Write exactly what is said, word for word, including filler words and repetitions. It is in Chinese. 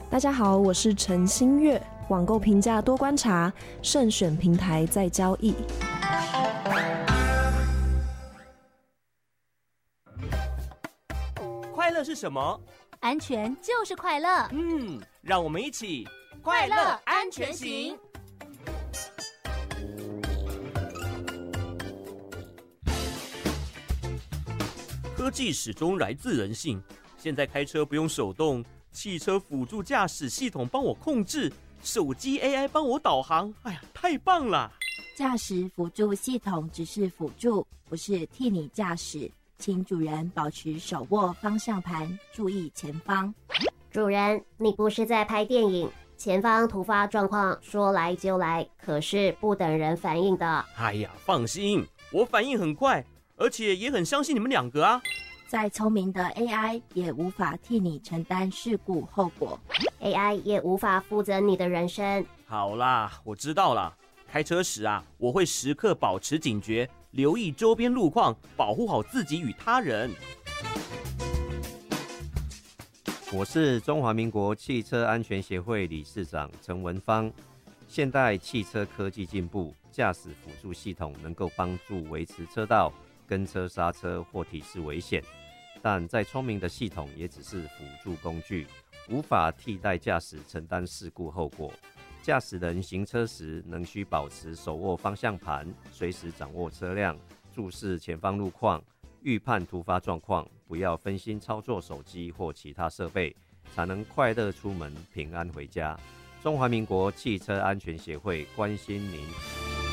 大家好，我是陈新月。网购评价多观察，慎选平台再交易。 快乐是什么？ 安全就是快乐。 嗯，让我们一起快乐安全行。 科技始终来自人性，现在开车不用手动，汽车辅助驾驶系统帮我控制，手机 A I 帮我导航，哎呀，太棒了！ 驾驶辅助系统只是辅助，不是替你驾驶，请主人保持手握方向盘，注意前方。 主人，你不是在拍电影，前方突发状况说来就来，可是不等人反应的。 哎呀，放心，我反应很快，而且也很相信你们两个啊。 再聪明的 A I 也无法替你承担事故后果， A I 也无法负责你的人生。 好啦，我知道了。开车时啊，我会时刻保持警觉，留意周边路况，保护好自己与他人。 我是中华民国汽车安全协会理事长陈文芳。现代汽车科技进步，驾驶辅助系统能够帮助维持车道、跟车刹车或提示危险，但再聪明的系统也只是辅助工具，无法替代驾驶承担事故后果。驾驶人行车时能需保持手握方向盘，随时掌握车辆，注视前方路况，预判突发状况，不要分心操作手机或其他设备，才能快乐出门，平安回家。中华民国汽车安全协会关心您。